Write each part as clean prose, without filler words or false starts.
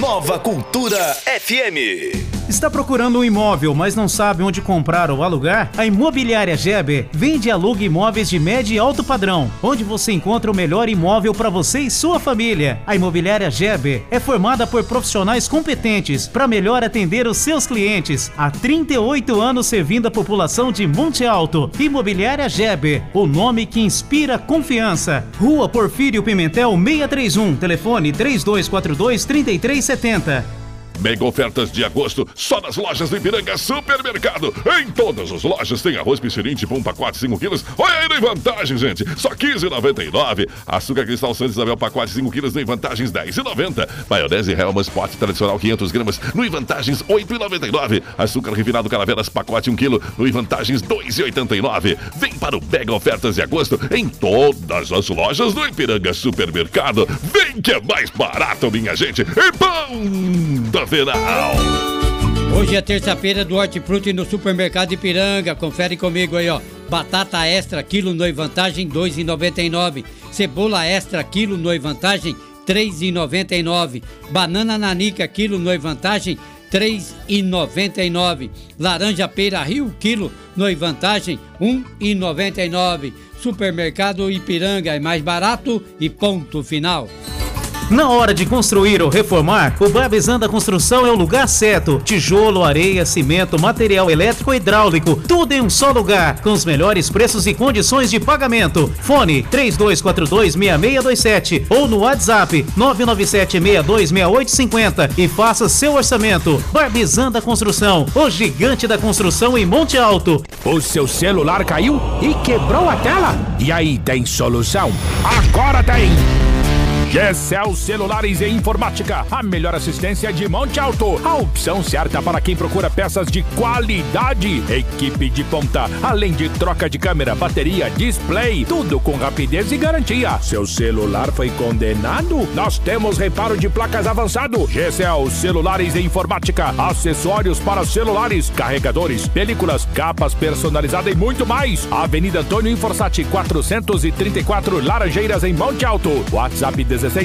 Nova Cultura FM. Está procurando um imóvel, mas não sabe onde comprar ou alugar? A Imobiliária Geber vende e aluga imóveis de médio e alto padrão, onde você encontra o melhor imóvel para você e sua família. A Imobiliária Geber é formada por profissionais competentes para melhor atender os seus clientes. Há 38 anos servindo a população de Monte Alto. Imobiliária Geber, o nome que inspira confiança. Rua Porfírio Pimentel 631, telefone 3242-3370. Mega ofertas de agosto só nas lojas do Ipiranga Supermercado. Em todas as lojas tem arroz Pichirim tipo 1 pacote 5 quilos. Olha aí em vantagem, gente. Só R$15,99. Açúcar Cristal Santa Isabel pacote 5 quilos em vantagens R$10,90. Maionese Hellmann's Pot tradicional 500 gramas no em vantagens R$8,99. Açúcar refinado Caravelas pacote 1 quilo no em vantagens R$2,89. Vem para o Mega ofertas de agosto em todas as lojas do Ipiranga Supermercado. Vem que é mais barato, minha gente. E ponta final. Hoje é terça-feira do Hortifruti no Supermercado Ipiranga. Confere comigo aí, ó. Batata extra, quilo no vantagem, R$2,99. Cebola extra, quilo no vantagem, R$3,99. Banana nanica, quilo no vantagem, R$3,99. Laranja pera Rio, quilo no vantagem, R$1,99. Supermercado Ipiranga é mais barato e ponto final. Na hora de construir ou reformar, o Barbizan da Construção é o lugar certo. Tijolo, areia, cimento, material elétrico e hidráulico, tudo em um só lugar, com os melhores preços e condições de pagamento. Fone 3242-6627 ou no WhatsApp 997-626850 e faça seu orçamento. Barbizan da Construção, o gigante da construção em Monte Alto. O seu celular caiu e quebrou a tela? E aí, tem solução? Agora tem! GCL Celulares e Informática, a melhor assistência de Monte Alto. A opção certa para quem procura peças de qualidade. Equipe de ponta, além de troca de câmera, bateria, display, tudo com rapidez e garantia. Seu celular foi condenado? Nós temos reparo de placas avançado. GCL Celulares e Informática, acessórios para celulares, carregadores, películas, capas personalizadas e muito mais. Avenida Antônio Inforsati, 434 Laranjeiras, em Monte Alto. WhatsApp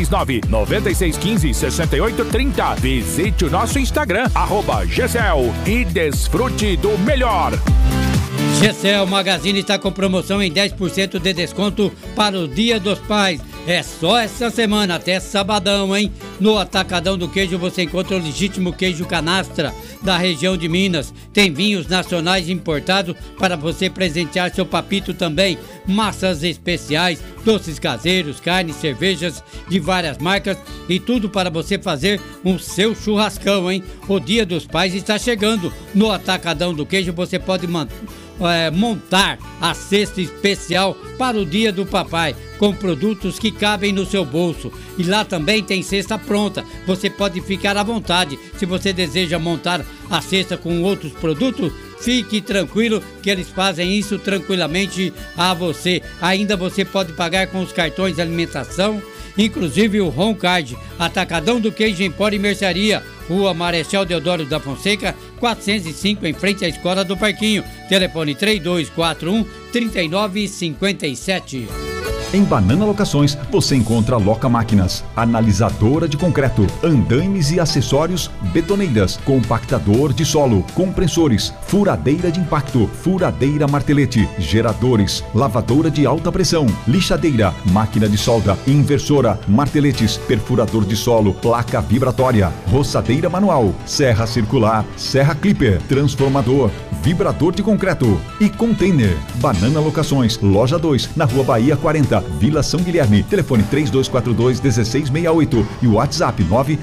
16996156830. Visite o nosso Instagram, @GCL, e desfrute do melhor. GCL Magazine está com promoção em 10% de desconto para o Dia dos Pais. É só essa semana, até sabadão, hein? No Atacadão do Queijo você encontra o legítimo queijo canastra da região de Minas. Tem vinhos nacionais importados para você presentear seu papito também. Massas especiais, doces caseiros, carnes, cervejas de várias marcas e tudo para você fazer o seu churrascão, hein? O Dia dos Pais está chegando. No Atacadão do Queijo você pode montar a cesta especial para o Dia do Papai, com produtos que cabem no seu bolso. E lá também tem cesta pronta. Você pode ficar à vontade. Se você deseja montar a cesta com outros produtos, fique tranquilo que eles fazem isso tranquilamente a você. Ainda você pode pagar com os cartões de alimentação, inclusive o Roncard. Atacadão do Queijo Empório e Mercearia, Rua Marechal Deodoro da Fonseca, 405, em frente à Escola do Parquinho. Telefone 3241-3957. Em Banana Locações, você encontra Loca Máquinas, analisadora de concreto, andaimes e acessórios, betoneiras, compactador de solo, compressores, furadeira de impacto, furadeira martelete, geradores, lavadora de alta pressão, lixadeira, máquina de solda, inversora, marteletes, perfurador de solo, placa vibratória, roçadeira manual, serra circular, serra clipper, transformador, vibrador de concreto e container. Banana Locações, loja 2, na Rua Bahia 40, Vila São Guilherme. Telefone 3242-1668 e o WhatsApp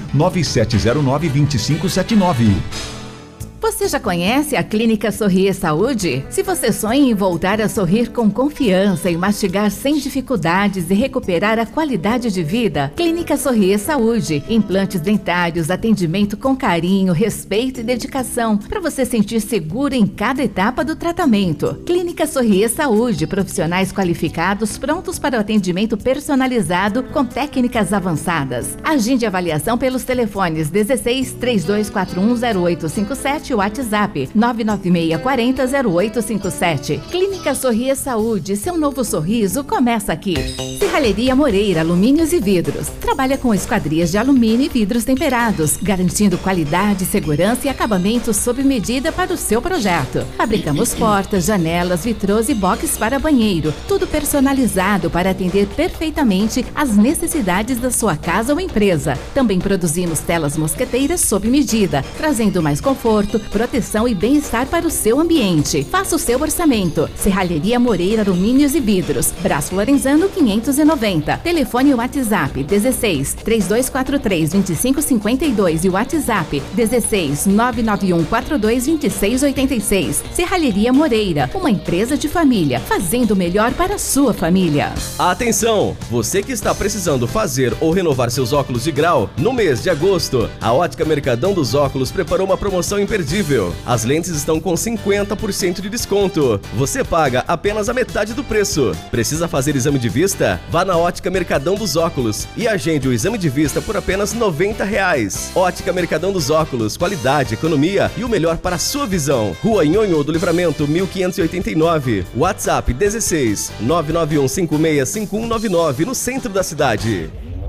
99709-2579. Você já conhece a Clínica Sorrir Saúde? Se você sonha em voltar a sorrir com confiança e mastigar sem dificuldades e recuperar a qualidade de vida, Clínica Sorrir Saúde. Implantes dentários, atendimento com carinho, respeito e dedicação, para você sentir seguro em cada etapa do tratamento. Clínica Sorrir Saúde, profissionais qualificados prontos para o atendimento personalizado com técnicas avançadas. Agende avaliação pelos telefones 16 3241 0857 e WhatsApp 996400857. Clínica Sorria Saúde, seu novo sorriso começa aqui. Serralheria Moreira, alumínios e vidros. Trabalha com esquadrias de alumínio e vidros temperados, garantindo qualidade, segurança e acabamento sob medida para o seu projeto. Fabricamos portas, janelas, vitrôs e boxes para banheiro, tudo personalizado para atender perfeitamente às necessidades da sua casa ou empresa. Também produzimos telas mosqueteiras sob medida, trazendo mais conforto, proteção e bem-estar para o seu ambiente. Faça o seu orçamento. Serralheria Moreira, alumínios e vidros. Braço Lorenzano 590. Telefone WhatsApp 16 3243 2552 e WhatsApp 16 991 42 2686. Serralheria Moreira, uma empresa de família, fazendo o melhor para a sua família. Atenção! Você que está precisando fazer ou renovar seus óculos de grau, no mês de agosto, a Ótica Mercadão dos Óculos preparou uma promoção imperdível. As lentes estão com 50% de desconto. Você paga apenas a metade do preço. Precisa fazer exame de vista? Vá na Ótica Mercadão dos Óculos e agende o exame de vista por apenas R$90. Ótica Mercadão dos Óculos, qualidade, economia e o melhor para a sua visão. Rua Nhonhô do Livramento, 1589. WhatsApp 16 991 565199, no centro da cidade.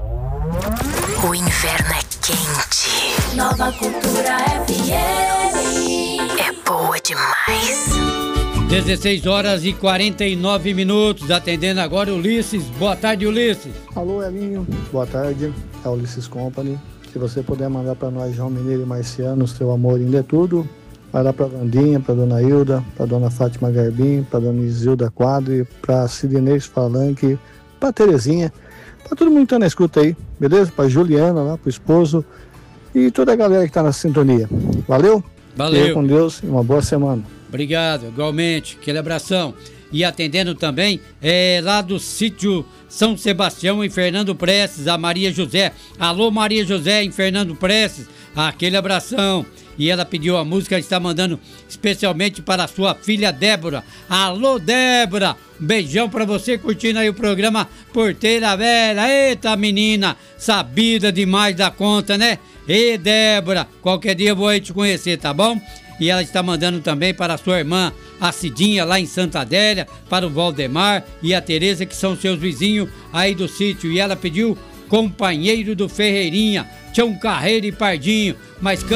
O inverno é quente. Nova Cultura FM. É boa demais. 16 horas e 49 minutos, atendendo agora o Ulisses. Boa tarde, Ulisses. Alô, Elinho. Boa tarde. É o Ulisses Company. Se você puder mandar para nós, João Mineiro e Marciano, seu amor ainda é tudo. Vai lá para Vandinha, para Dona Hilda, para Dona Fátima Garbim, para Dona Isilda Quadri, para Sidnês Falanque, para Terezinha, para todo mundo que tá na escuta aí, beleza? Para Juliana lá, para o esposo e toda a galera que tá na sintonia. Valeu? Valeu. Fique com Deus e uma boa semana. Obrigado, igualmente, aquele abração. E atendendo também, lá do sítio São Sebastião, em Fernando Prestes, a Maria José. Alô, Maria José, em Fernando Prestes, aquele abração. E ela pediu a música, está mandando especialmente para a sua filha Débora. Alô, Débora, um beijão para você, curtindo aí o programa Porteira Velha. Eita, menina, sabida demais da conta, né? Ei, Débora, qualquer dia eu vou aí te conhecer, tá bom? E ela está mandando também para a sua irmã, a Cidinha, lá em Santa Adélia, para o Valdemar e a Tereza, que são seus vizinhos aí do sítio. E ela pediu Companheiro do Ferreirinha, Tião Carreiro e Pardinho, mas